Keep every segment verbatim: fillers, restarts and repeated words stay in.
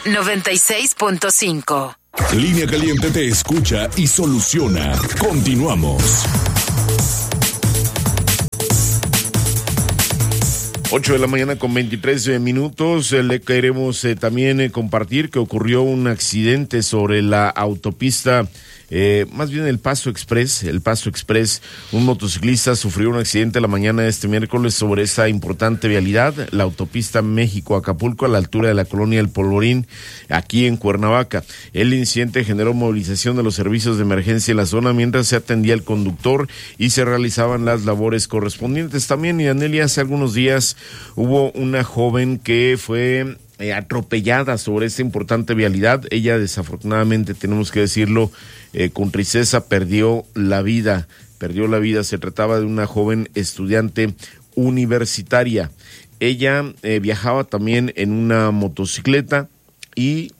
noventa y seis punto cinco. Línea Caliente te escucha y soluciona. Continuamos. ocho de la mañana con veintitrés minutos. Eh, le queremos eh, también eh, compartir que ocurrió un accidente sobre la autopista, eh, más bien el Paso Express, el Paso Express. Un motociclista sufrió un accidente la mañana de este miércoles sobre esa importante vialidad, la autopista México-Acapulco, a la altura de la colonia El Polvorín, aquí en Cuernavaca. El incidente generó movilización de los servicios de emergencia en la zona mientras se atendía el conductor y se realizaban las labores correspondientes. También, y Anelia, hace algunos días hubo una joven que fue eh, atropellada sobre esta importante vialidad. Ella, desafortunadamente, tenemos que decirlo, eh, con tristeza, perdió la vida. Perdió la vida. Se trataba de una joven estudiante universitaria. Ella eh, viajaba también en una motocicleta y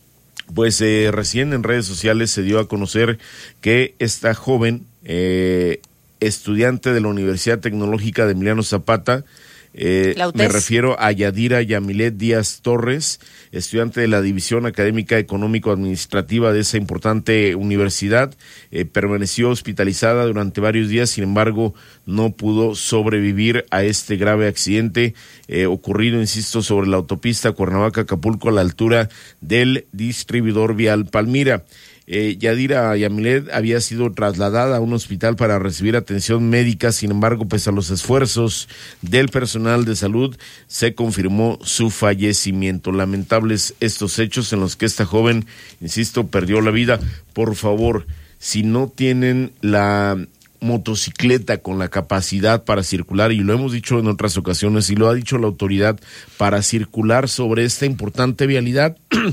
pues eh, recién en redes sociales se dio a conocer que esta joven, eh, estudiante de la Universidad Tecnológica de Emiliano Zapata, Eh, me refiero a Yadira Yamilet Díaz Torres, estudiante de la División Académica Económico-Administrativa de esa importante universidad, eh, permaneció hospitalizada durante varios días, sin embargo no pudo sobrevivir a este grave accidente eh, ocurrido, insisto, sobre la autopista Cuernavaca-Acapulco a la altura del distribuidor vial Palmira. Eh, Yadira Yamilet había sido trasladada a un hospital para recibir atención médica, sin embargo, pese a los esfuerzos del personal de salud, se confirmó su fallecimiento. Lamentables estos hechos en los que esta joven, insisto, perdió la vida. Por favor, si no tienen la motocicleta con la capacidad para circular, y lo hemos dicho en otras ocasiones y lo ha dicho la autoridad, para circular sobre esta importante vialidad,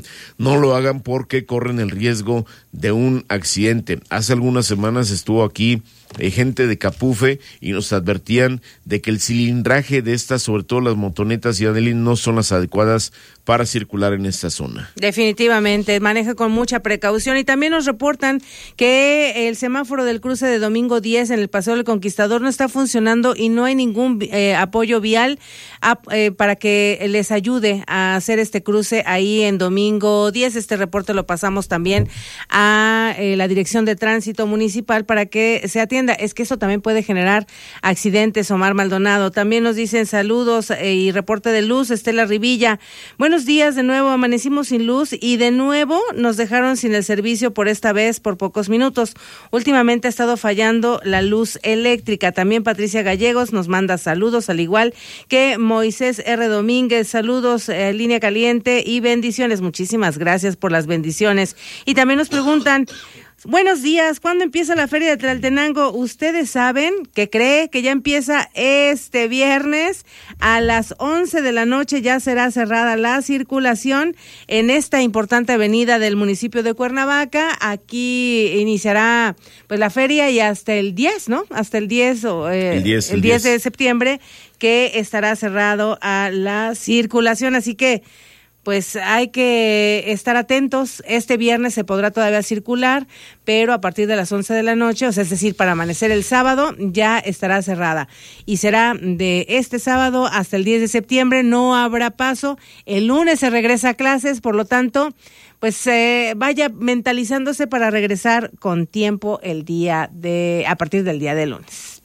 no lo hagan porque corren el riesgo de un accidente. Hace algunas semanas estuvo aquí eh, gente de Capufe y nos advertían de que el cilindraje de estas, sobre todo las motonetas y Adelín, no son las adecuadas para circular en esta zona. Definitivamente, maneja con mucha precaución. Y también nos reportan que el semáforo del cruce de Domingo diez en el Paseo del Conquistador no está funcionando y no hay ningún eh, apoyo vial a, eh, para que les ayude a hacer este cruce ahí en Domingo diez. Este reporte lo pasamos también a eh, la Dirección de Tránsito Municipal para que se atienda. Es que eso también puede generar accidentes. Omar Maldonado. También nos dicen saludos eh, y reporte de luz, Estela Rivilla. Buenos días, de nuevo amanecimos sin luz y de nuevo nos dejaron sin el servicio, por esta vez por pocos minutos. Últimamente ha estado fallando la luz eléctrica. También Patricia Gallegos nos manda saludos, al igual que Moisés R. Domínguez. Saludos, eh, Línea Caliente y bendiciones. Muchísimas gracias por las bendiciones. Y también nos preguntan: buenos días, ¿cuándo empieza la Feria de Tlaltenango? Ustedes saben que cree que ya empieza este viernes a las once de la noche. Ya será cerrada la circulación en esta importante avenida del municipio de Cuernavaca. Aquí iniciará pues la feria y hasta el diez, ¿no? Hasta el diez o eh, el diez, el diez de septiembre, que estará cerrado a la circulación. Así que pues hay que estar atentos. Este viernes se podrá todavía circular, pero a partir de las once de la noche, o sea, es decir, para amanecer el sábado, ya estará cerrada. Y será de este sábado hasta el diez de septiembre, no habrá paso. El lunes se regresa a clases, por lo tanto, pues eh, vaya mentalizándose para regresar con tiempo el día de, a partir del día de lunes.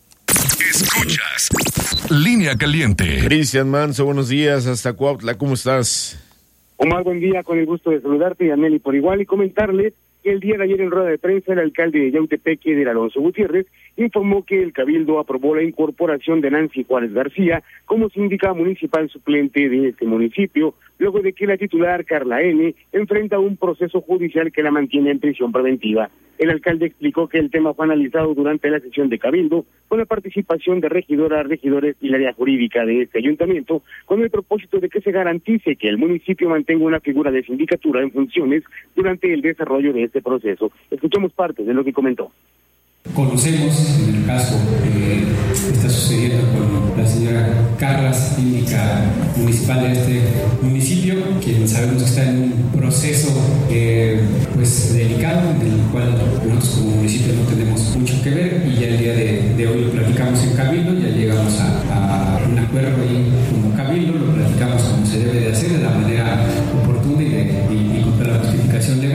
Escuchas Línea Caliente. Cristian Manso, buenos días, hasta Cuautla, ¿cómo estás? Omar, buen día, con el gusto de saludarte, y a Nelly por igual, y comentarles que el día de ayer en rueda de prensa el alcalde de Yautepec, Eder Alonso Gutiérrez, informó que el Cabildo aprobó la incorporación de Nancy Juárez García como síndica municipal suplente de este municipio, luego de que la titular Carla N. enfrenta un proceso judicial que la mantiene en prisión preventiva. El alcalde explicó que el tema fue analizado durante la sesión de Cabildo con la participación de regidoras, regidores y la área jurídica de este ayuntamiento, con el propósito de que se garantice que el municipio mantenga una figura de sindicatura en funciones durante el desarrollo de este proceso. Escuchemos parte de lo que comentó. Conocemos, en el caso que está sucediendo con la señora Carla, síndica municipal de este municipio, quien sabemos que está en un proceso eh, pues delicado, en el cual nosotros como municipio no tenemos mucho que ver, y ya el día de, de hoy lo platicamos en Cabildo, ya llegamos a, a un acuerdo ahí como Cabildo, lo platicamos como se debe de hacer, de la manera oportuna y de,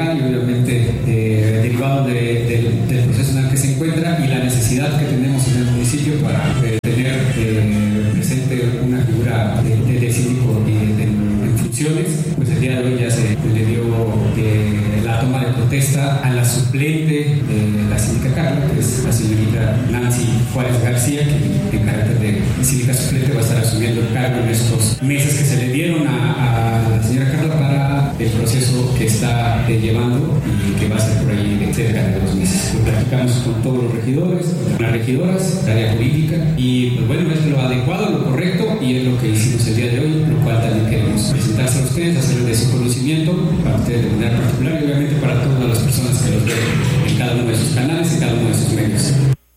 compleja y obviamente eh, derivado de, de, del proceso en el que se encuentra y la necesidad que tenemos en el municipio para eh, tener eh, presente una figura de, de, de síndico de, de, en funciones. Pues el día de hoy ya se le dio eh, la toma de protesta a la suplente de la síndica Carla, que es la señorita Nancy Juárez García, que en carácter de síndica suplente va a estar asumiendo el cargo en estos meses que se le dieron a, a la señora Carla para el proceso que está eh, llevando y que va a ser por ahí de cerca de dos meses. Lo platicamos con todos los regidores, con las regidoras, la área jurídica, y pues bueno, es lo adecuado, lo correcto, y es lo que hicimos el día de hoy, lo cual también queremos presentarse a ustedes, hacerles de su conocimiento, para ustedes de manera particular y obviamente para todas las personas que los ven en cada uno de sus canales, en cada uno de sus medios.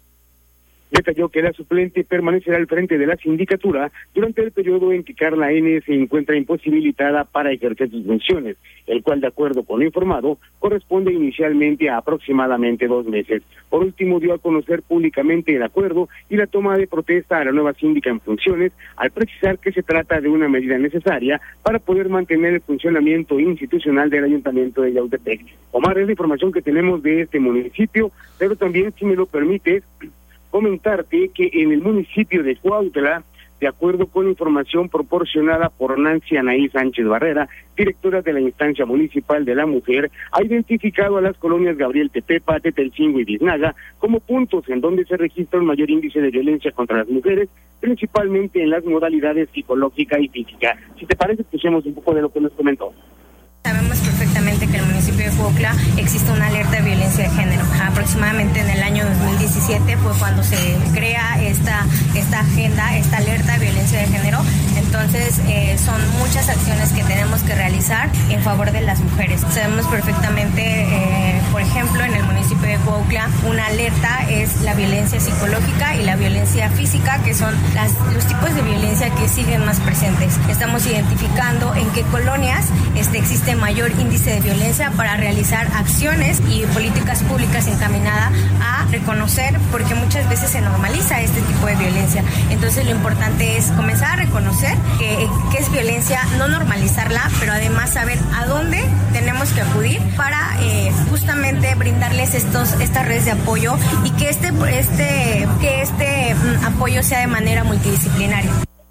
Detalló que la suplente permanecerá al frente de la sindicatura durante el periodo en que Carla N. se encuentra imposibilitada para ejercer sus funciones, el cual, de acuerdo con lo informado, corresponde inicialmente a aproximadamente dos meses. Por último, dio a conocer públicamente el acuerdo y la toma de protesta a la nueva síndica en funciones, al precisar que se trata de una medida necesaria para poder mantener el funcionamiento institucional del Ayuntamiento de Yautepec. Omar, es la información que tenemos de este municipio, pero también, si me lo permites, comentarte que en el municipio de Cuautla, de acuerdo con información proporcionada por Nancy Anaí Sánchez Barrera, directora de la Instancia Municipal de la Mujer, ha identificado a las colonias Gabriel Tepepa, Tetelcingo y Biznaga como puntos en donde se registra un mayor índice de violencia contra las mujeres, principalmente en las modalidades psicológica y física. Si te parece, escuchemos un poco de lo que nos comentó. Sabemos perfectamente que en el municipio de Cuautla existe una alerta de violencia de género. Aproximadamente en el año dos mil diecisiete fue cuando se crea esta, esta agenda, esta alerta de violencia de género. Entonces eh, son muchas acciones que tenemos que realizar en favor de las mujeres. Sabemos perfectamente, eh, por ejemplo, en el municipio de Cuautla, una alerta es la violencia psicológica y la violencia física, que son las, los tipos de violencia que siguen más presentes. Estamos identificando en qué colonias este, existe mayor índice de violencia para realizar acciones y políticas públicas encaminadas a reconocer, porque muchas veces se normaliza este tipo de violencia. Entonces lo importante es comenzar a reconocer que, que es violencia, no normalizarla, pero además saber a dónde tenemos que acudir para eh, justamente brindarles estos estas redes de apoyo y que este este que este mm, apoyo sea de manera multidisciplinaria.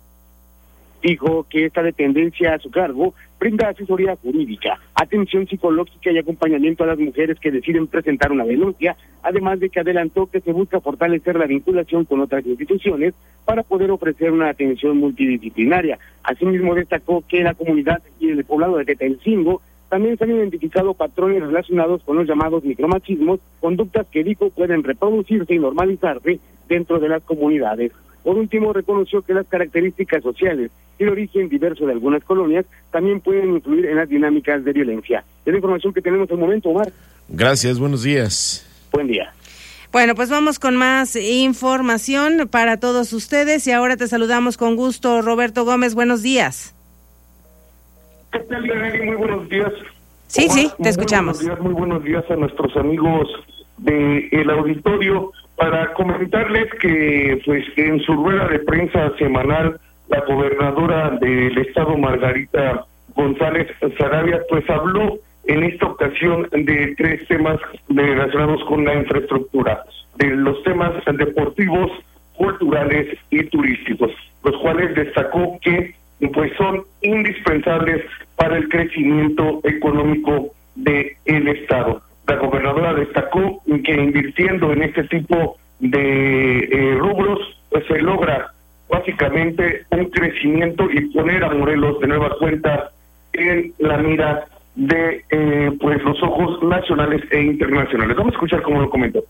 Dijo que esta dependencia a su cargo brinda asesoría jurídica, atención psicológica y acompañamiento a las mujeres que deciden presentar una denuncia, además de que adelantó que se busca fortalecer la vinculación con otras instituciones para poder ofrecer una atención multidisciplinaria. Asimismo, destacó que la comunidad y el poblado de Tetelcingo también se han identificado patrones relacionados con los llamados micromachismos, conductas que dijo pueden reproducirse y normalizarse dentro de las comunidades. Por último, reconoció que las características sociales y el origen diverso de algunas colonias también pueden influir en las dinámicas de violencia. Es la información que tenemos al momento, Omar. Gracias, buenos días. Buen día. Bueno, pues vamos con más información para todos ustedes y ahora te saludamos con gusto, Roberto Gómez. Buenos días. ¿Qué tal, Yaneli? Muy buenos días. Sí, Omar, sí, te escuchamos. Muy buenos días, muy buenos días a nuestros amigos del auditorio, para comentarles que pues en su rueda de prensa semanal, la gobernadora del estado, Margarita González Saravia, pues habló en esta ocasión de tres temas relacionados con la infraestructura, de los temas deportivos, culturales y turísticos, los cuales destacó que pues son indispensables para el crecimiento económico del estado. La gobernadora destacó que invirtiendo en este tipo de eh, rubros, pues se logra básicamente un crecimiento y poner a Morelos de nueva cuenta en la mira de eh, pues los ojos nacionales e internacionales. Vamos a escuchar cómo lo comentó.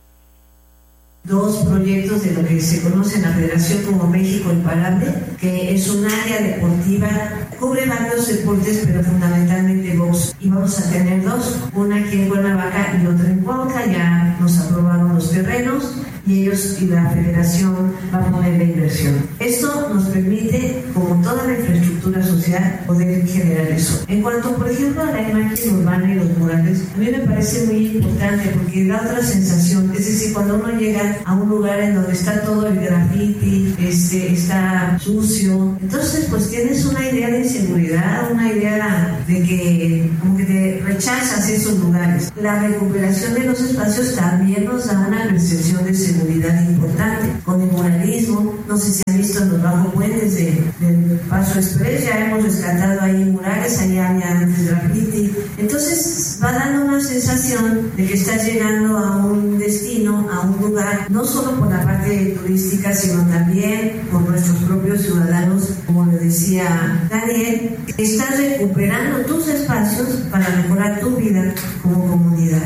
Dos proyectos de lo que se conoce en la Federación como México Imparable, que es un área deportiva, cubre varios deportes, pero fundamentalmente box. Y vamos a tener dos, una aquí en Cuernavaca y otra en Cuautla. Ya nos aprobaron los terrenos y ellos y la Federación va a poner la inversión. Esto nos permite, como toda la infraestructura social, poder generar eso. En cuanto, por ejemplo, a la imagen urbana y los murales, a mí me parece muy importante porque da otra sensación. Es decir, cuando uno llega a un lugar en donde está todo el graffiti, este, está sucio, entonces pues tienes una idea de inseguridad, una idea de que como que te rechaza rechazas esos lugares. La recuperación de los espacios también nos da una percepción de seguridad importante. Con el muralismo, no sé si han visto en los bajos puentes de, del Paso Express, ya hemos rescatado ahí murales, allá había antes graffiti. Entonces va dando una sensación de que estás llegando a un destino, a un lugar, no solo por la parte turística, sino también por nuestros propios ciudadanos, como le decía Daniel, estás recuperando tus espacios para mejorar tu vida como comunidad.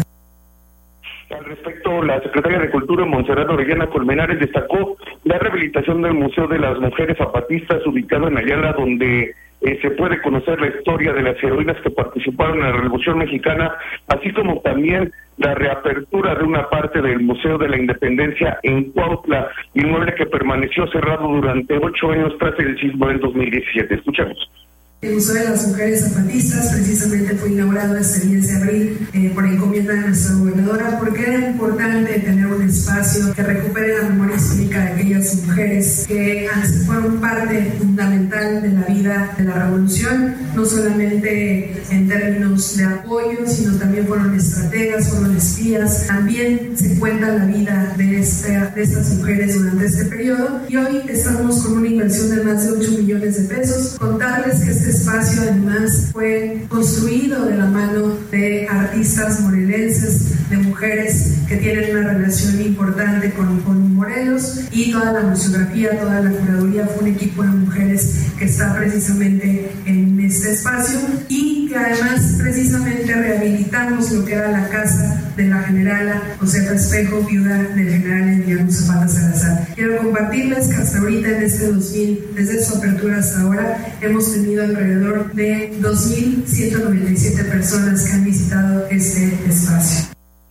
Al respecto, la secretaria de Cultura, Montserrat Orellana Colmenares, destacó la rehabilitación del Museo de las Mujeres Zapatistas, ubicado en Ayala, donde eh, se puede conocer la historia de las heroínas que participaron en la Revolución Mexicana, así como también la reapertura de una parte del Museo de la Independencia en Cuautla, inmueble que permaneció cerrado durante ocho años tras el sismo del dos mil diecisiete. Escuchemos. El Museo de las Mujeres Zapatistas precisamente fue inaugurado este diez de abril eh, por encomienda de nuestra gobernadora, porque era importante tener un espacio que recupere la memoria histórica de aquellas mujeres que fueron parte fundamental de la vida de la revolución, no solamente en términos de apoyo, sino también fueron estrategas, fueron espías. También se cuenta la vida de, esta, de estas mujeres durante este periodo, y hoy estamos con una inversión de más de ocho millones de pesos. Contarles que este Este espacio además fue construido de la mano de artistas morelenses, de mujeres que tienen una relación importante con, con Morelos, y toda la museografía, toda la curaduría fue un equipo de mujeres que está precisamente en este espacio, y que además precisamente rehabilitamos lo que era la casa de la generala Josefa Espejo, viuda del general Emiliano Zapata Salazar. Quiero compartirles que hasta ahorita en este dos mil, desde su apertura hasta ahora, hemos tenido alrededor de dos mil ciento noventa y siete personas que han visitado este espacio.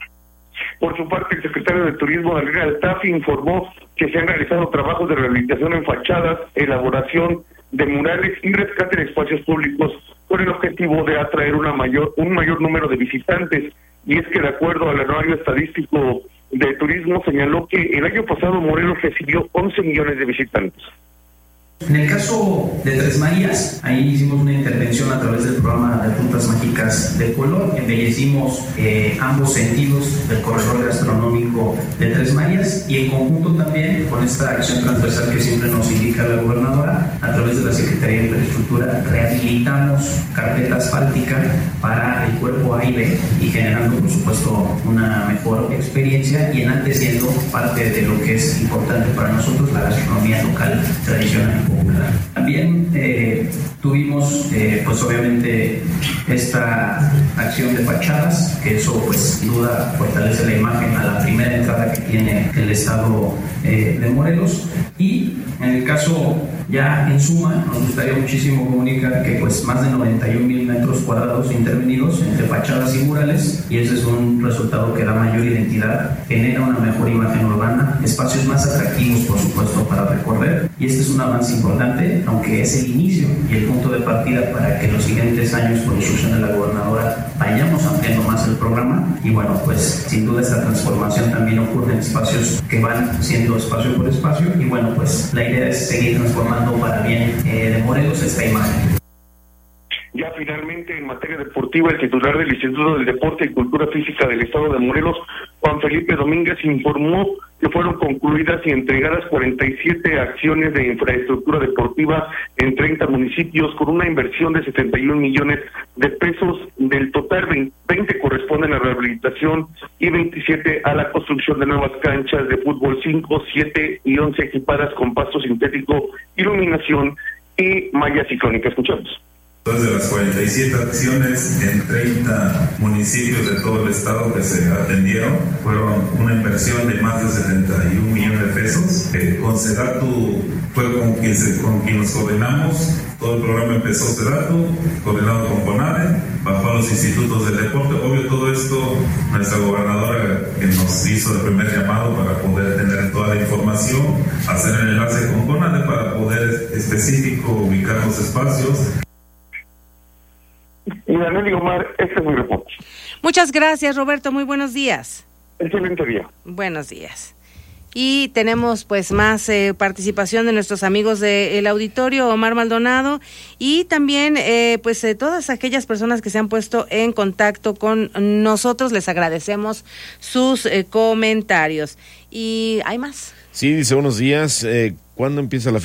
Por su parte, el secretario de Turismo, Daniel Altafi, informó que se han realizado trabajos de rehabilitación en fachadas, elaboración de murales y rescate de espacios públicos con el objetivo de atraer una mayor, un mayor número de visitantes. Y es que, de acuerdo al anuario estadístico de turismo, señaló que el año pasado Morelos recibió once millones de visitantes. En el caso de Tres Marías, ahí hicimos una intervención a través del programa de Rutas Mágicas de Color, embellecimos eh, ambos sentidos del corredor gastronómico de Tres Marías, y en conjunto también con esta acción transversal que siempre nos indica la gobernadora, a través de la Secretaría de Infraestructura rehabilitamos carpeta asfáltica para el cuerpo A y B, y generando por supuesto una mejor experiencia y enalteciendo parte de lo que es importante para nosotros, la gastronomía local tradicional. También eh, tuvimos eh, pues obviamente esta acción de fachadas, que eso pues sin duda fortalece la imagen a la primera entrada que tiene el estado eh, de Morelos. Y en el caso ya en suma, nos gustaría muchísimo comunicar que pues más de noventa y un mil metros cuadrados intervenidos entre fachadas y murales, y ese es un resultado que da mayor identidad, genera una mejor imagen urbana, espacios más atractivos por supuesto para recorrer, y este es un avance importante, aunque es el inicio y el punto de partida para que en los siguientes años, por instrucción de la gobernadora, vayamos ampliando más el programa. Y bueno, pues sin duda esta transformación también ocurre en espacios que van siendo espacio por espacio, y bueno, pues la idea es seguir transformando para bien eh, de Morelos esta imagen. Ya finalmente, en materia deportiva, el titular del Instituto del Deporte y Cultura Física del Estado de Morelos, Juan Felipe Domínguez, informó que fueron concluidas y entregadas cuarenta y siete acciones de infraestructura deportiva en treinta municipios con una inversión de setenta y un millones de pesos. Del total, veinte corresponden a rehabilitación y veintisiete a la construcción de nuevas canchas de fútbol, cinco, siete y once equipadas con pasto sintético, iluminación y malla ciclónica. Escuchamos. Entonces, de las cuarenta y siete acciones en treinta municipios de todo el estado que se atendieron, fueron una inversión de más de setenta y un millones de pesos. Eh, con Sedatu fue con quien, se, con quien nos coordinamos. Todo el programa empezó Sedatu, coordinado con CONADE, bajó a los institutos del deporte. Obvio, todo esto, nuestra gobernadora que nos hizo el primer llamado para poder tener toda la información, hacer el enlace con CONADE para poder específico ubicar los espacios. Y Daniel y Omar, este es mi reporte. Muchas gracias, Roberto. Muy buenos días. Excelente día. Buenos días. Y tenemos pues más eh, participación de nuestros amigos del auditorio, Omar Maldonado, y también eh, pues eh, todas aquellas personas que se han puesto en contacto con nosotros, les agradecemos sus eh, comentarios. Y hay más. Sí, dice, buenos días, eh, ¿cuándo empieza la